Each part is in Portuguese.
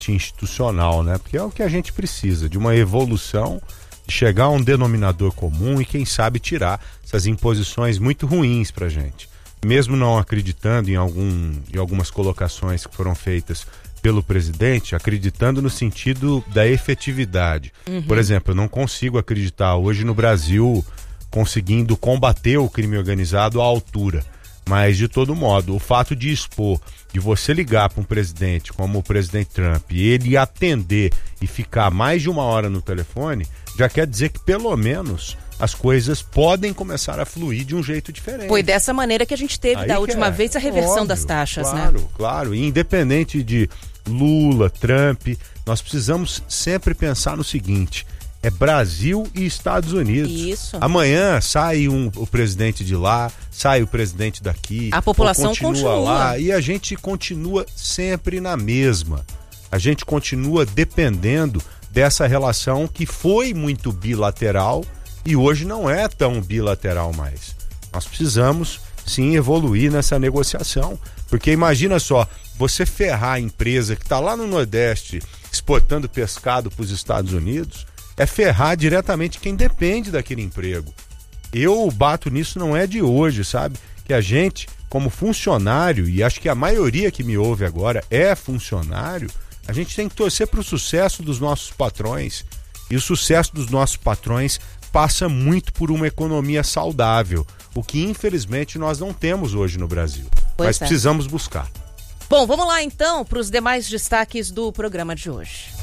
institucional, né? Porque é o que a gente precisa, de uma evolução, de chegar a um denominador comum e quem sabe tirar essas imposições muito ruins pra gente. Mesmo não acreditando em algumas colocações que foram feitas pelo presidente, acreditando no sentido da efetividade. Por exemplo, eu não consigo acreditar hoje no Brasil conseguindo combater o crime organizado à altura. Mas, de todo modo, o fato de expor, de você ligar para um presidente como o presidente Trump e ele atender e ficar mais de 1 hora no telefone, já quer dizer que, pelo menos, as coisas podem começar a fluir de um jeito diferente. Foi dessa maneira que a gente teve da última vez a reversão das taxas, né? Claro. E independente de Lula, Trump, nós precisamos sempre pensar no seguinte: é Brasil e Estados Unidos. Isso. Amanhã sai o presidente de lá, sai o presidente daqui. A população continua lá e a gente continua sempre na mesma. A gente continua dependendo dessa relação que foi muito bilateral e hoje não é tão bilateral mais. Nós precisamos, sim, evoluir nessa negociação. Porque imagina só, você ferrar a empresa que está lá no Nordeste exportando pescado para os Estados Unidos, é ferrar diretamente quem depende daquele emprego. Eu bato nisso, não é de hoje, sabe? Que a gente, como funcionário, e acho que a maioria que me ouve agora é funcionário, a gente tem que torcer para o sucesso dos nossos patrões. E o sucesso dos nossos patrões passa muito por uma economia saudável, o que infelizmente nós não temos hoje no Brasil. Mas precisamos buscar. Bom, vamos lá então para os demais destaques do programa de hoje.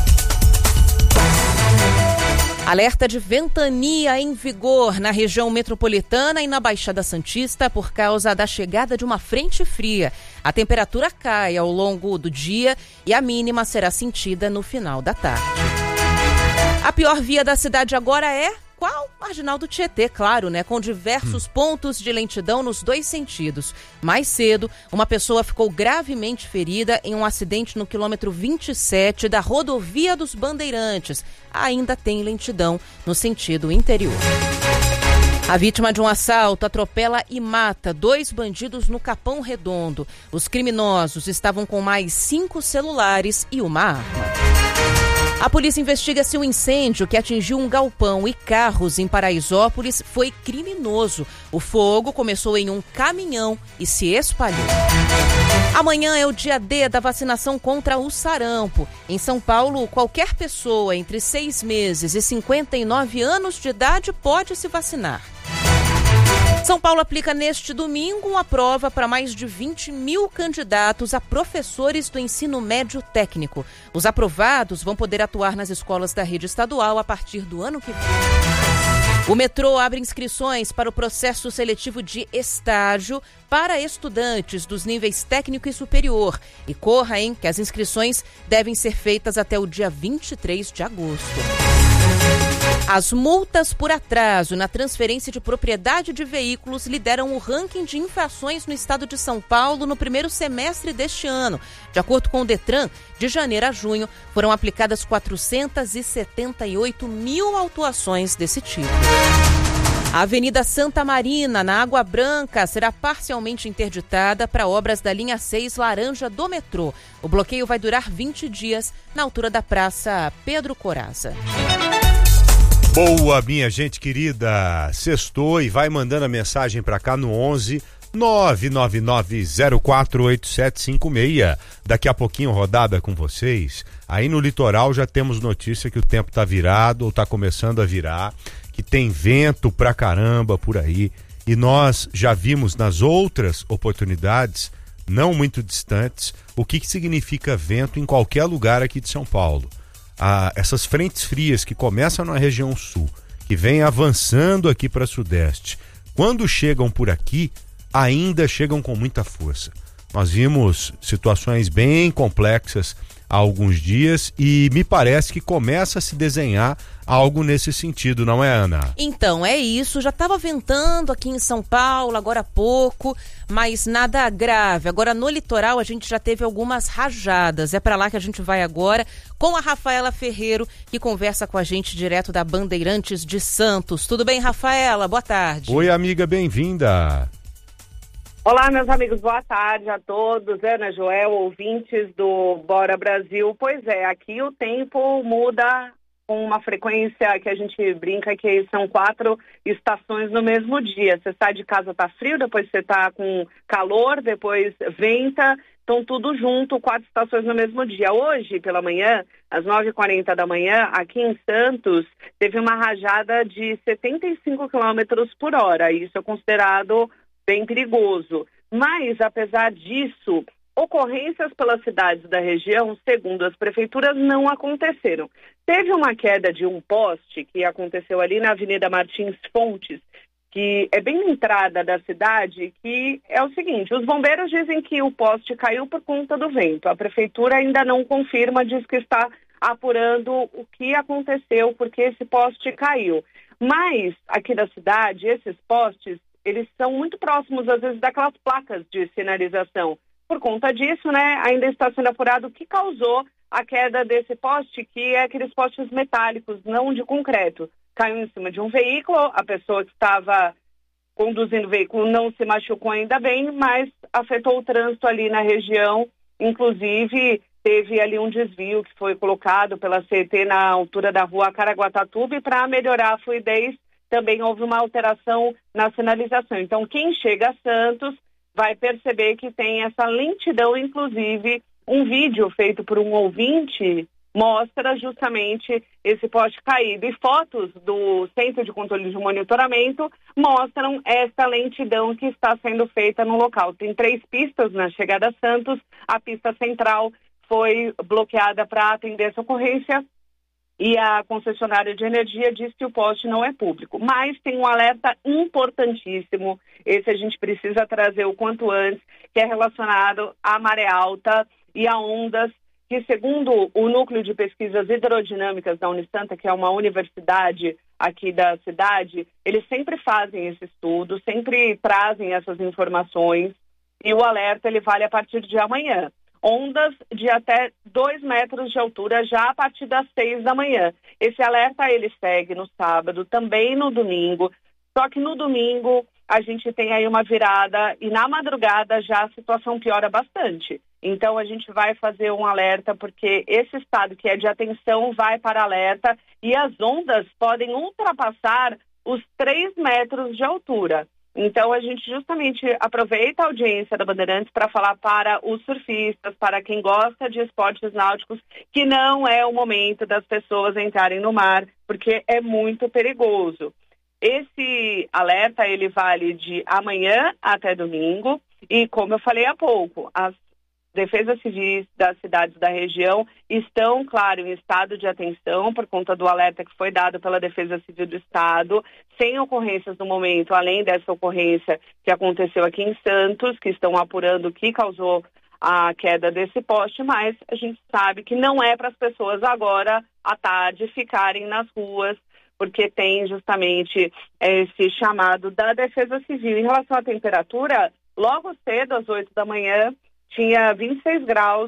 Alerta de ventania em vigor na região metropolitana e na Baixada Santista por causa da chegada de uma frente fria. A temperatura cai ao longo do dia e a mínima será sentida no final da tarde. A pior via da cidade agora é qual? Marginal do Tietê, claro, né? Com diversos pontos de lentidão nos 2 sentidos. Mais cedo, uma pessoa ficou gravemente ferida em um acidente no quilômetro 27 da rodovia dos Bandeirantes. Ainda tem lentidão no sentido interior. A vítima de um assalto atropela e mata 2 bandidos no Capão Redondo. Os criminosos estavam com mais 5 celulares e uma arma. A polícia investiga se o incêndio que atingiu um galpão e carros em Paraisópolis foi criminoso. O fogo começou em um caminhão e se espalhou. Amanhã é o dia D da vacinação contra o sarampo. Em São Paulo, qualquer pessoa entre 6 meses e 59 anos de idade pode se vacinar. São Paulo aplica neste domingo uma prova para mais de 20 mil candidatos a professores do ensino médio técnico. Os aprovados vão poder atuar nas escolas da rede estadual a partir do ano que vem. O metrô abre inscrições para o processo seletivo de estágio para estudantes dos níveis técnico e superior. E corra, hein, que as inscrições devem ser feitas até o dia 23 de agosto. As multas por atraso na transferência de propriedade de veículos lideram o ranking de infrações no estado de São Paulo no primeiro semestre deste ano. De acordo com o Detran, de janeiro a junho foram aplicadas 478 mil autuações desse tipo. A Avenida Santa Marina, na Água Branca, será parcialmente interditada para obras da linha 6 laranja do metrô. O bloqueio vai durar 20 dias na altura da Praça Pedro Corazza. Boa, minha gente querida, sextou e vai mandando a mensagem pra cá no 11 999048756. Daqui a pouquinho rodada com vocês. Aí no litoral já temos notícia que o tempo tá virado ou tá começando a virar, que tem vento pra caramba por aí. E nós já vimos nas outras oportunidades, não muito distantes, o que significa vento em qualquer lugar aqui de São Paulo. Essas frentes frias que começam na região sul, que vêm avançando aqui para sudeste, quando chegam por aqui, ainda chegam com muita força. Nós vimos situações bem complexas há alguns dias e me parece que começa a se desenhar algo nesse sentido, não é, Ana? Então, é isso. Já estava ventando aqui em São Paulo agora há pouco, mas nada grave. Agora, no litoral, a gente já teve algumas rajadas. É para lá que a gente vai agora com a Rafaela Ferreiro, que conversa com a gente direto da Bandeirantes de Santos. Tudo bem, Rafaela? Boa tarde. Oi, amiga, bem-vinda. Olá, meus amigos, boa tarde a todos. Ana, Joel, ouvintes do Bora Brasil. Pois é, aqui o tempo muda com uma frequência que a gente brinca que são 4 estações no mesmo dia. Você sai de casa, tá frio, depois você tá com calor, depois venta, então tudo junto, 4 estações no mesmo dia. Hoje, pela manhã, às 9h40 da manhã, aqui em Santos, teve uma rajada de 75 km por hora. Isso é considerado bem perigoso. Mas, apesar disso, ocorrências pelas cidades da região, segundo as prefeituras, não aconteceram. Teve uma queda de um poste que aconteceu ali na Avenida Martins Fontes, que é bem na entrada da cidade, que é o seguinte, os bombeiros dizem que o poste caiu por conta do vento. A prefeitura ainda não confirma, diz que está apurando o que aconteceu, porque esse poste caiu. Mas, aqui da cidade, esses postes, eles são muito próximos, às vezes, daquelas placas de sinalização. Por conta disso, né, ainda está sendo apurado o que causou a queda desse poste, que é aqueles postes metálicos, não de concreto. Caiu em cima de um veículo, a pessoa que estava conduzindo o veículo não se machucou ainda bem, mas afetou o trânsito ali na região. Inclusive, teve ali um desvio que foi colocado pela CET na altura da rua Caraguatatuba, e para melhorar a fluidez, também houve uma alteração na sinalização. Então, quem chega a Santos vai perceber que tem essa lentidão, inclusive um vídeo feito por um ouvinte mostra justamente esse poste caído. E fotos do Centro de Controle de Monitoramento mostram essa lentidão que está sendo feita no local. Tem 3 pistas na chegada a Santos. A pista central foi bloqueada para atender essa ocorrência, e a concessionária de energia disse que o poste não é público. Mas tem um alerta importantíssimo, esse a gente precisa trazer o quanto antes, que é relacionado à maré alta e a ondas, que segundo o Núcleo de Pesquisas Hidrodinâmicas da Unisanta, que é uma universidade aqui da cidade, eles sempre fazem esse estudo, sempre trazem essas informações, e o alerta ele vale a partir de amanhã. Ondas de até 2 metros de altura já a partir das 6 da manhã. Esse alerta ele segue no sábado, também no domingo, só que no domingo a gente tem aí uma virada e na madrugada já a situação piora bastante. Então a gente vai fazer um alerta porque esse estado que é de atenção vai para alerta e as ondas podem ultrapassar os 3 metros de altura. Então, a gente justamente aproveita a audiência da Bandeirantes para falar para os surfistas, para quem gosta de esportes náuticos, que não é o momento das pessoas entrarem no mar, porque é muito perigoso. Esse alerta, ele vale de amanhã até domingo, e como eu falei há pouco, as defesas civis das cidades da região estão, claro, em estado de atenção por conta do alerta que foi dado pela Defesa Civil do Estado, sem ocorrências no momento, além dessa ocorrência que aconteceu aqui em Santos, que estão apurando o que causou a queda desse poste, mas a gente sabe que não é para as pessoas agora, à tarde, ficarem nas ruas, porque tem justamente esse chamado da Defesa Civil. Em relação à temperatura, logo cedo, às 8 da manhã, tinha 26 graus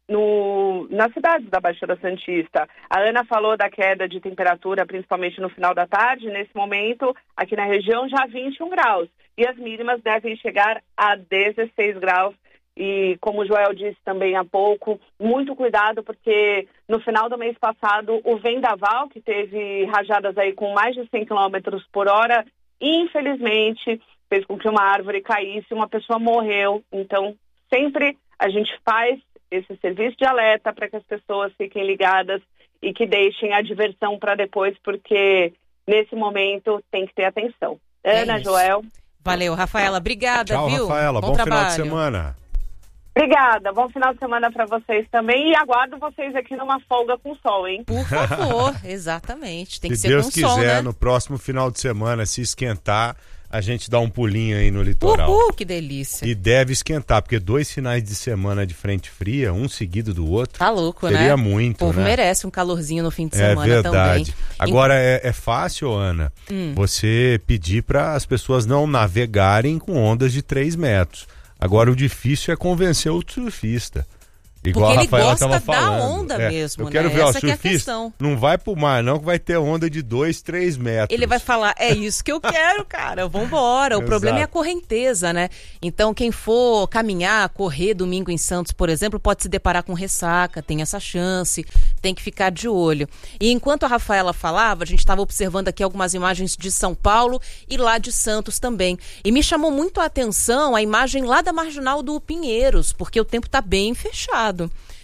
nas cidades da Baixada Santista. A Ana falou da queda de temperatura, principalmente no final da tarde. Nesse momento, aqui na região, já 21 graus. E as mínimas devem chegar a 16 graus. E, como o Joel disse também há pouco, muito cuidado, porque no final do mês passado, o vendaval, que teve rajadas aí com mais de 100 km por hora, infelizmente, fez com que uma árvore caísse, uma pessoa morreu. Então, sempre a gente faz esse serviço de alerta para que as pessoas fiquem ligadas e que deixem a diversão para depois, porque nesse momento tem que ter atenção. Ana, Joel. Valeu, Rafaela. Obrigada, tchau, viu? Rafaela. Bom final de semana. Obrigada. Bom final de semana para vocês também. E aguardo vocês aqui numa folga com sol, hein? Por favor, exatamente. Tem que se ser Deus com quiser, sol, né? no próximo final de semana, se esquentar, a gente dá um pulinho aí no litoral. Que delícia. E deve esquentar, porque 2 finais de semana de frente fria, um seguido do outro. Tá louco, seria né? Seria muito, o povo né? merece um calorzinho no fim de É semana verdade. também. Agora, é fácil, Ana, você pedir para as pessoas não navegarem com ondas de 3 metros. Agora, o difícil é convencer o surfista. Igual porque ele gosta da falando. onda mesmo, eu quero ver, essa o que é a surfista questão. não vai pro mar não, que vai ter onda de 2, 3 metros. Ele vai falar, é isso que eu quero, cara, vambora. O problema é a correnteza, né? Então, quem for caminhar, correr domingo em Santos, por exemplo, pode se deparar com ressaca, tem essa chance, tem que ficar de olho. E enquanto a Rafaela falava, a gente estava observando aqui algumas imagens de São Paulo e lá de Santos também. E me chamou muito a atenção a imagem lá da Marginal do Pinheiros, porque o tempo está bem fechado.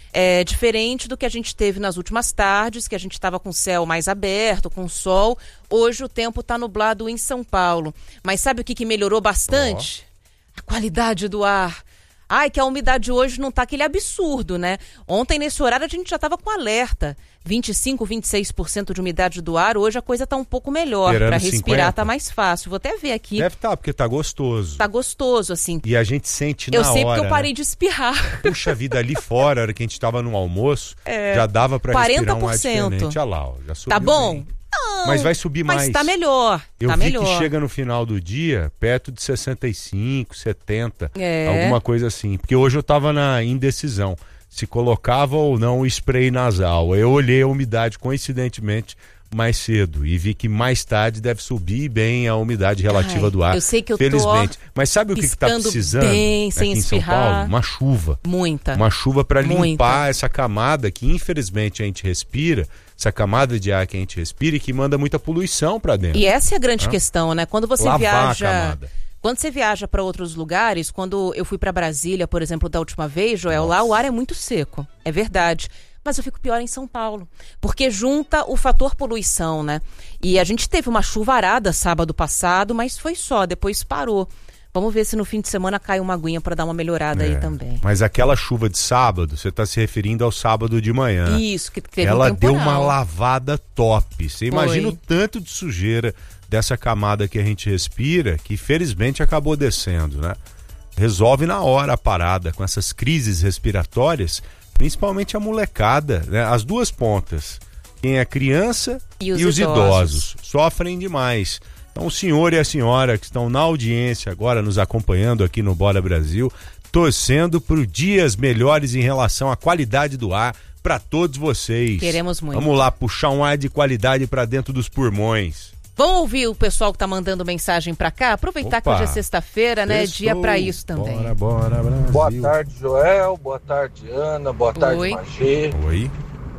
É diferente do que a gente teve nas últimas tardes, que a gente estava com o céu mais aberto, com sol. Hoje o tempo está nublado em São Paulo. Mas sabe o que melhorou bastante? A qualidade do ar. Ai, que a umidade hoje não tá aquele absurdo, né? Ontem, nesse horário, a gente já tava com alerta. 25%, 26% de umidade do ar. Hoje a coisa tá um pouco melhor. Para respirar 50. Tá mais fácil. Vou até ver aqui. Deve estar, porque tá gostoso. Tá gostoso, assim. E a gente sente na hora. Eu sei porque eu parei, né? de espirrar. Puxa vida, ali fora, a hora que a gente tava no almoço, já dava para respirar um ar diferente. Olha lá, já subiu. Tá bom? Bem. Não, mas vai subir mais. Mas tá melhor. Eu vi que chega no final do dia perto de 65, 70, alguma coisa assim. Porque hoje eu tava na indecisão se colocava ou não o spray nasal. Eu olhei a umidade coincidentemente mais cedo e vi que mais tarde deve subir bem a umidade relativa do ar. Eu sei que eu felizmente. Mas sabe o que tá precisando bem, aqui em São Paulo? Uma chuva. Muita. Uma chuva para limpar essa camada que infelizmente a gente respira, essa camada de ar que a gente respira e que manda muita poluição para dentro. E essa é a grande questão, né? Quando você lavar viaja... a camada. Quando você viaja para outros lugares, quando eu fui para Brasília, por exemplo, da última vez, Joel, lá o ar é muito seco, é verdade. Mas eu fico pior em São Paulo, porque junta o fator poluição, né? E a gente teve uma chuvarada sábado passado, mas foi só, depois parou. Vamos ver se no fim de semana cai uma aguinha para dar uma melhorada aí também. Mas aquela chuva de sábado, você está se referindo ao sábado de manhã. Isso, que teve ela um temporal. deu uma lavada top. Você imagina o tanto de sujeira dessa camada que a gente respira, que felizmente acabou descendo, né? Resolve na hora a parada com essas crises respiratórias, principalmente a molecada, né? As duas pontas. Quem é criança e os idosos sofrem demais. Então o senhor e a senhora que estão na audiência agora nos acompanhando aqui no Bora Brasil, torcendo por dias melhores em relação à qualidade do ar para todos vocês. Queremos muito. Vamos lá, puxar um ar de qualidade para dentro dos pulmões. Vamos ouvir o pessoal que tá mandando mensagem pra cá? Aproveitar que hoje é sexta-feira, né? Dia pra isso também. Bora, Brasil. Boa tarde, Joel. Boa tarde, Ana. Boa tarde, Magê. Oi.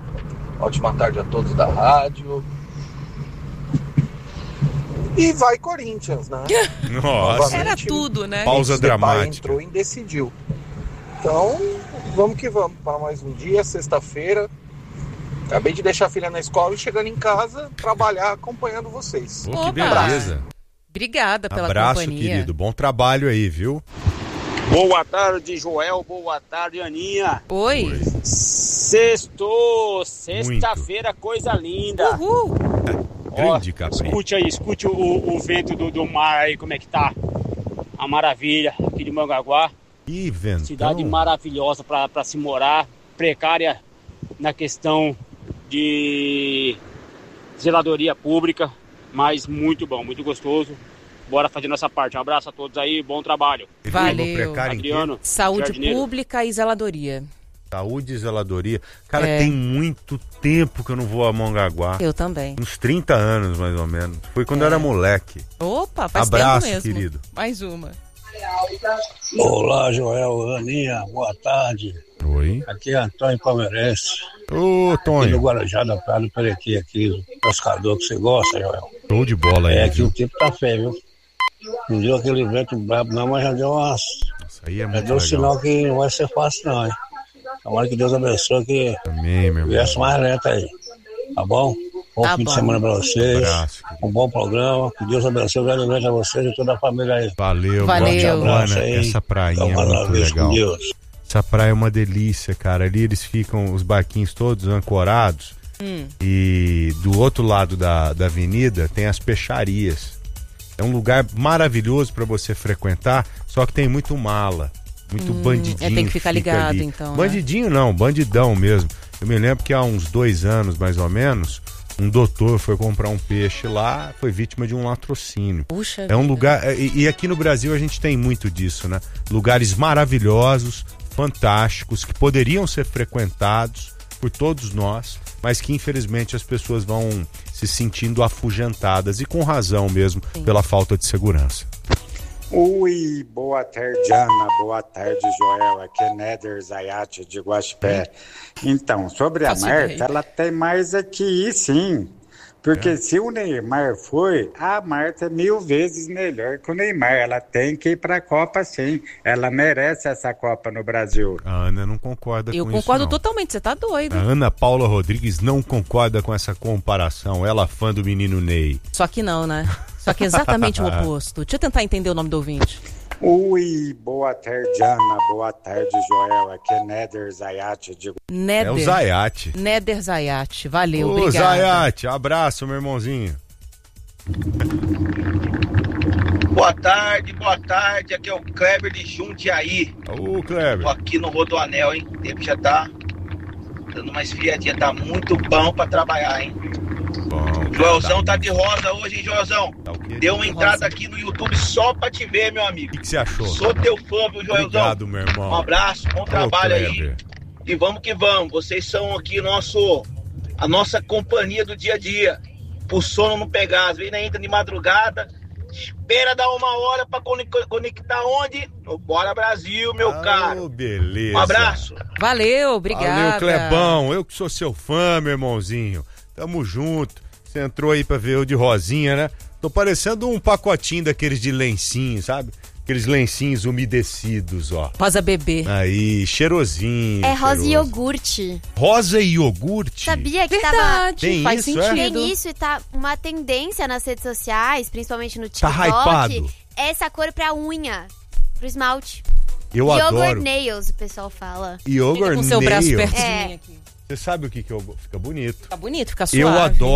Ótima tarde a todos da rádio. E vai Corinthians, né? Nossa. Era tudo, né? Pausa dramática. Entrou e decidiu. Então, vamos que vamos para mais um dia, sexta-feira. Acabei de deixar a filha na escola e chegando em casa, trabalhar acompanhando vocês. Que beleza. Obrigada pela abraço, companhia. querido. Bom trabalho aí, viu? Boa tarde, Joel. Boa tarde, Aninha. Oi. Sextou. Sexta-feira, coisa linda. Uhul. Grande, Capri. Escute aí, escute o vento do mar aí, como é que tá. A maravilha aqui de Mongaguá. Que ventão. Cidade maravilhosa para se morar. Precária na questão de zeladoria pública, mas muito bom, muito gostoso. Bora fazer nossa parte. Um abraço a todos aí, bom trabalho. Valeu. Adriano, saúde jardineiro. Pública e zeladoria. Saúde e zeladoria. Cara, tem muito tempo que eu não vou a Mongaguá. Eu também. Uns 30 anos, mais ou menos. Foi quando eu era moleque. Opa, faz abraço, tempo mesmo. Querido. Mais uma. Olá, Joel, Aninha, boa tarde. Oi. Aqui é Antônio Palmeirense. Ô, Aqui no Tonho. Guarujá da Praia do Perequi, aqui, o pescador que você gosta, Joel. Show de bola aí, Aqui viu? o tempo tá feio, viu? Não deu aquele vento brabo não, mas já deu umas... Isso aí é Já muito deu um legal. sinal que não vai ser fácil não, hein? Tomara que Deus abençoe que Amém, meu viesse irmão. mais lento aí, tá bom? Bom Tá fim bom. de semana pra vocês, Abraço. um bom programa, que Deus abençoe grandemente a vocês e toda a família aí. Valeu, Valeu. Ana. Essa prainha é muito legal. Com Deus. Essa praia é uma delícia, cara. Ali eles ficam, os barquinhos todos ancorados. E do outro lado da avenida tem as peixarias. É um lugar maravilhoso para você frequentar, só que tem muito mala, muito bandidinho. tem que ficar ligado, ali. então, né? Bandidinho não, bandidão mesmo. Eu me lembro que há uns 2 anos, mais ou menos, um doutor foi comprar um peixe lá, foi vítima de um latrocínio. Puxa É um vida. lugar, e aqui no Brasil a gente tem muito disso, né? Lugares maravilhosos, fantásticos que poderiam ser frequentados por todos nós, mas que infelizmente as pessoas vão se sentindo afugentadas, e com razão mesmo, pela falta de segurança. Oi, boa tarde, Ana, boa tarde, Joel, aqui é Néder Zayat de Guaxupé. Então, sobre a Marta, ela tem mais aqui, sim. Porque se o Neymar foi, a Marta é 1000 vezes melhor que o Neymar. Ela tem que ir para a Copa, sim. Ela merece essa Copa no Brasil. A Ana não concorda com isso, não. Eu concordo totalmente, você tá doido. A Ana Paula Rodrigues não concorda com essa comparação. Ela é fã do menino Ney. Só que não, né? Só que é exatamente o oposto. Deixa eu tentar entender o nome do ouvinte. Oi, boa tarde, Ana. Boa tarde, Joel. Aqui é Néder Zayat de... Néder. É o Zayat. Néder Zayat. Valeu, obrigado. obrigada. Zayat, abraço, meu irmãozinho. Boa tarde. Aqui é o Kleber de Jundiaí. Ô, Kleber. Tô aqui no Rodoanel, hein? O tempo já tá dando uma esfriadinha. Tá muito bom pra trabalhar, hein? Bom, Joelzão tá de rosa hoje, hein, Joelzão? Tá o quê? Deu uma entrada aqui no YouTube só pra te ver, meu amigo. O que você achou? Sou teu fã, viu, Joelzão? Obrigado, meu irmão. Um abraço, bom trabalho Kleber. aí. E vamos que vamos. Vocês são aqui a nossa companhia do dia a dia. Pro sono não pegar. Às vezes entra de madrugada, espera dar 1 hora pra conectar onde? No Bora Brasil, meu caro. Beleza. Um abraço. Valeu, obrigada. Valeu, Clebão. Eu que sou seu fã, meu irmãozinho. Tamo junto. Você entrou aí pra ver eu de rosinha, né? Tô parecendo um pacotinho daqueles de lencinho, sabe? Aqueles lencinhos umedecidos, ó. Rosa bebê. Aí, cheirosinho. É rosa e cheiroso. iogurte. Rosa e iogurte? Sabia que Verdade, Tem faz isso, sentido. Tem isso e tá uma tendência nas redes sociais, principalmente no TikTok. Tá hypado. Essa cor pra unha, pro esmalte. Eu Yogurt adoro. nails, o pessoal fala. Yogurt Com seu braço nail. perto de É. mim aqui. Você sabe o que eu... Fica bonito. Fica bonito, fica suave. Eu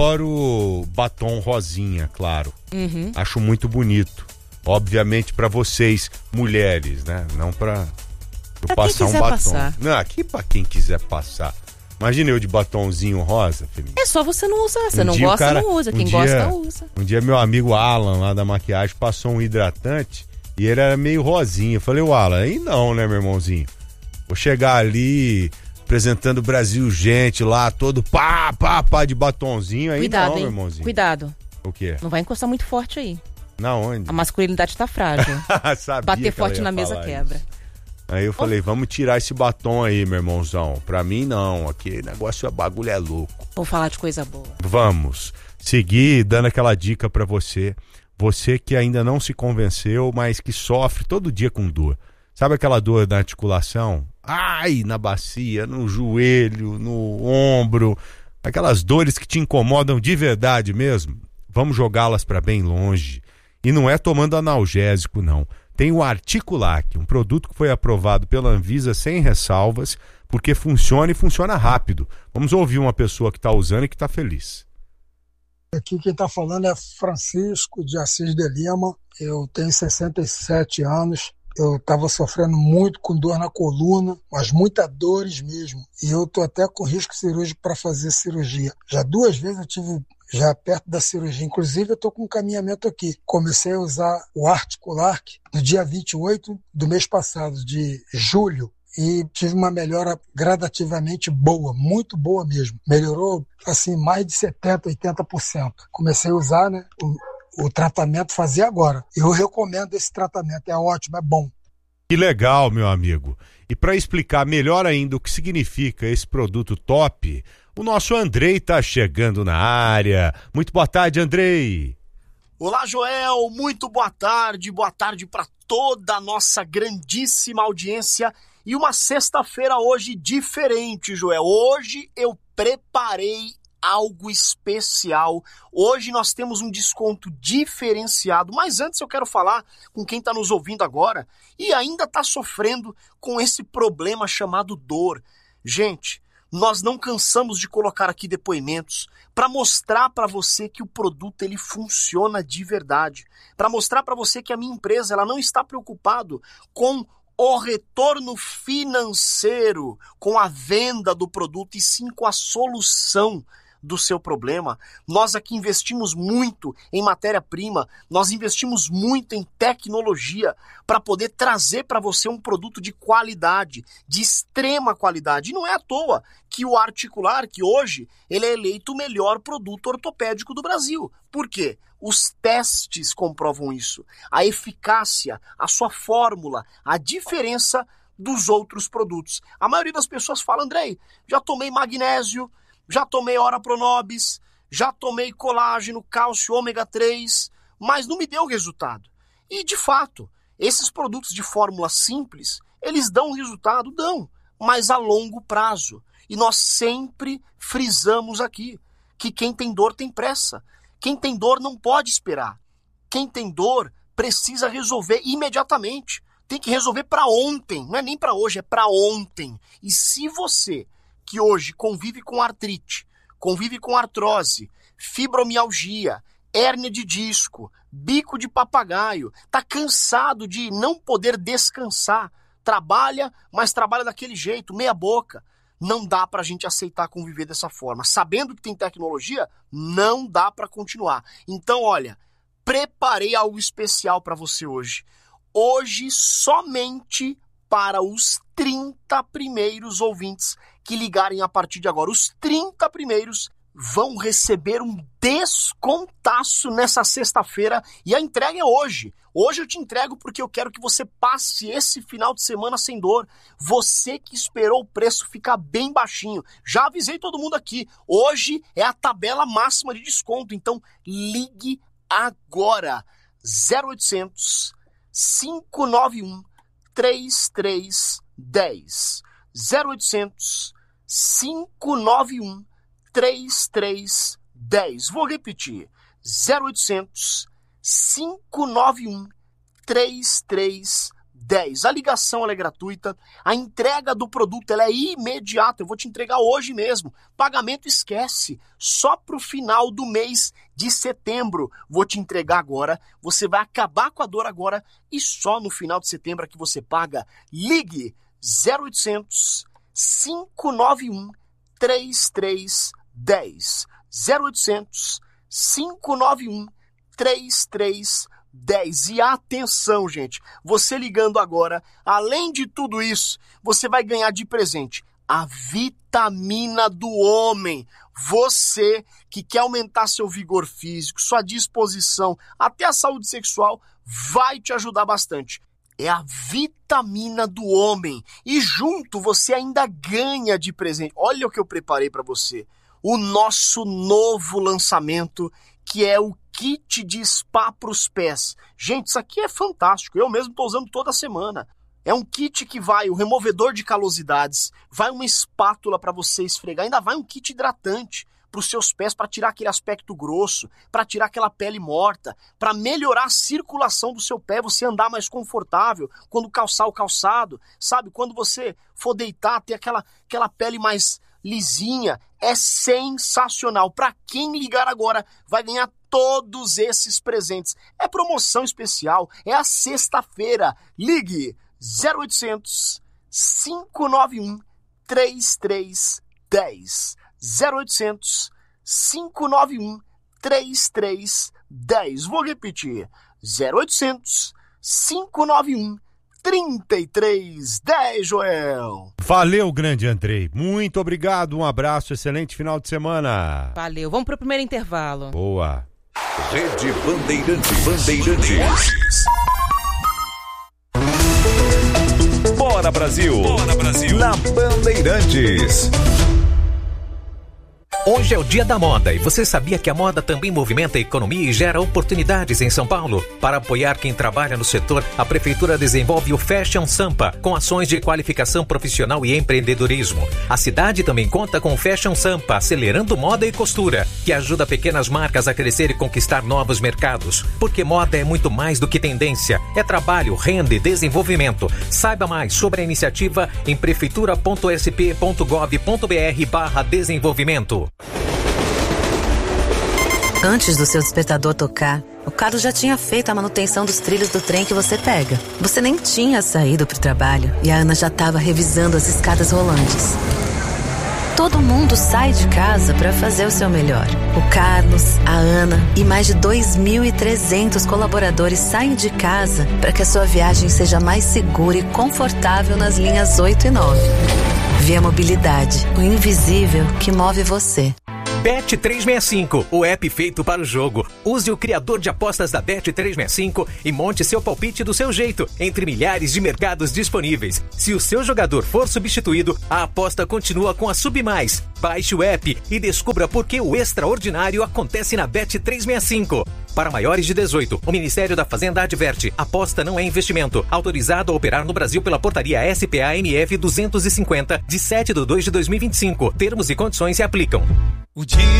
adoro batom rosinha, claro. Uhum. Acho muito bonito. Obviamente pra vocês, mulheres, né? Não pra eu Pra quem passar um quiser batom. passar. Não, aqui pra quem quiser passar. Imagina eu de batomzinho rosa, Felipe. É só você não usar. Você Um não dia o gosta, cara- não usa. um Quem dia- gosta, usa. Um dia meu amigo Alan, lá da maquiagem, passou um hidratante e ele era meio rosinha. Eu falei, o Alan, aí não, né, meu irmãozinho? Vou chegar ali apresentando o Brasil Gente lá, todo pá, de batonzinho, aí Cuidado, não, hein? meu irmãozinho. Cuidado. O quê? Não vai encostar muito forte aí. Na onde? A masculinidade tá frágil. Sabia Bater que forte ela ia na mesa falar quebra. isso. Aí eu falei, vamos tirar esse batom aí, meu irmãozão. Pra mim não, aqui negócio, bagulho é louco. Vou falar de coisa boa. Vamos seguir dando aquela dica pra você. Você que ainda não se convenceu, mas que sofre todo dia com dor. Sabe aquela dor na articulação? Ai, na bacia, no joelho, no ombro. Aquelas dores que te incomodam de verdade mesmo. Vamos jogá-las pra bem longe. E não é tomando analgésico, não. Tem o Articulac, um produto que foi aprovado pela Anvisa sem ressalvas, porque funciona e funciona rápido. Vamos ouvir uma pessoa que está usando e que está feliz. Aqui quem está falando é Francisco de Assis de Lima. Eu tenho 67 anos. Eu estava sofrendo muito com dor na coluna, mas muitas dores mesmo. E eu estou até com risco cirúrgico para fazer cirurgia. Já 2 vezes eu tive já perto da cirurgia. Inclusive eu estou com um caminhamento aqui. Comecei a usar o Articulac no dia 28 do mês passado, de julho. E tive uma melhora gradativamente boa, muito boa mesmo. Melhorou assim mais de 70%, 80%. Comecei a usar, né? O tratamento fazer agora. Eu recomendo esse tratamento, é ótimo, é bom. Que legal, meu amigo. E para explicar melhor ainda o que significa esse produto top, o nosso Andrei está chegando na área. Muito boa tarde, Andrei. Olá, Joel, muito boa tarde para toda a nossa grandíssima audiência. E uma sexta-feira hoje diferente, Joel. Hoje eu preparei algo especial. Hoje nós temos um desconto diferenciado, mas antes eu quero falar com quem está nos ouvindo agora e ainda está sofrendo com esse problema chamado dor. Gente, nós não cansamos de colocar aqui depoimentos para mostrar para você que o produto ele funciona de verdade, para mostrar para você que a minha empresa ela não está preocupado com o retorno financeiro, com a venda do produto e sim com a solução. do seu problema. Nós aqui investimos muito em matéria-prima, nós investimos muito em tecnologia para poder trazer para você um produto de qualidade, de extrema qualidade. E não é à toa que o Articular, que hoje ele é eleito o melhor produto ortopédico do Brasil. Por quê? Os testes comprovam isso. A eficácia, a sua fórmula, a diferença dos outros produtos. A maioria das pessoas fala, Andrei, já tomei magnésio, já tomei Ora Pronobis, já tomei colágeno, cálcio, ômega 3, mas não me deu resultado. E, de fato, esses produtos de fórmula simples, eles dão resultado? Dão, mas a longo prazo. E nós sempre frisamos aqui que quem tem dor tem pressa. Quem tem dor não pode esperar. Quem tem dor precisa resolver imediatamente. Tem que resolver para ontem, não é nem para hoje, é para ontem. E se você, que hoje convive com artrite, convive com artrose, fibromialgia, hérnia de disco, bico de papagaio, está cansado de não poder descansar, trabalha, mas trabalha daquele jeito, meia boca, não dá para a gente aceitar conviver dessa forma. Sabendo que tem tecnologia, não dá para continuar. Então, olha, preparei algo especial para você hoje. Hoje, somente para os 30 primeiros ouvintes que ligarem a partir de agora. Os 30 primeiros vão receber um descontaço nessa sexta-feira e a entrega é hoje. Hoje eu te entrego porque eu quero que você passe esse final de semana sem dor. Você que esperou o preço ficar bem baixinho. Já avisei todo mundo aqui. Hoje é a tabela máxima de desconto. Então, ligue agora. 0800 591 3310 0800 591 3310. Vou repetir. 0800 591 3310. A ligação ela é gratuita, a entrega do produto ela é imediata, eu vou te entregar hoje mesmo. Pagamento esquece, só para o final do mês de setembro. Vou te entregar agora, você vai acabar com a dor agora e só no final de setembro é que você paga. Ligue 0800 591 3310. 0800 591 3310. E atenção, gente, você ligando agora, além de tudo isso, você vai ganhar de presente a vitamina do homem. Você que quer aumentar seu vigor físico, sua disposição, até a saúde sexual, vai te ajudar bastante. É a vitamina do homem. E junto você ainda ganha de presente. Olha o que eu preparei para você. O nosso novo lançamento, que é o kit de spa para os pés. Gente, isso aqui é fantástico. Eu mesmo estou usando toda semana. É um kit que vai o removedor de calosidades, vai uma espátula para você esfregar, ainda vai um kit hidratante para os seus pés, para tirar aquele aspecto grosso, para tirar aquela pele morta, para melhorar a circulação do seu pé, você andar mais confortável quando calçar o calçado, sabe? Quando você for deitar, ter aquela pele mais lisinha. É sensacional. Para quem ligar agora, vai ganhar todos esses presentes. É promoção especial, é a sexta-feira. Ligue 0800 591 3310. 0800 591 3310. Vou repetir. 0800 591 3310, Joel. Valeu, grande Andrei. Muito obrigado, um abraço, excelente final de semana. Valeu, vamos pro primeiro intervalo. Boa. Rede Bandeirantes. Bora Brasil. Bora Brasil. Na Bandeirantes. Hoje é o Dia da Moda e você sabia que a moda também movimenta a economia e gera oportunidades em São Paulo? Para apoiar quem trabalha no setor, a Prefeitura desenvolve o Fashion Sampa, com ações de qualificação profissional e empreendedorismo. A cidade também conta com o Fashion Sampa, acelerando moda e costura, que ajuda pequenas marcas a crescer e conquistar novos mercados. Porque moda é muito mais do que tendência, é trabalho, renda e desenvolvimento. Saiba mais sobre a iniciativa em prefeitura.sp.gov.br/desenvolvimento. Antes do seu despertador tocar, o Carlos já tinha feito a manutenção dos trilhos do trem que você pega. Você nem tinha saído para o trabalho e a Ana já estava revisando as escadas rolantes. todo mundo sai de casa para fazer o seu melhor. O Carlos, a Ana e mais de 2.300 colaboradores saem de casa para que a sua viagem seja mais segura e confortável nas linhas 8 e 9. Via Mobilidade, o invisível que move você. Bet365, o app feito para o jogo. Use o criador de apostas da Bet365 e monte seu palpite do seu jeito, entre milhares de mercados disponíveis. Se o seu jogador for substituído, a aposta continua com a Submais. Baixe o app e descubra por que o extraordinário acontece na Bet365. Para maiores de 18, o Ministério da Fazenda adverte: aposta não é investimento. Autorizado a operar no Brasil pela portaria SPA-MF 250, de 7/2/2025. Termos e condições se aplicam. O dia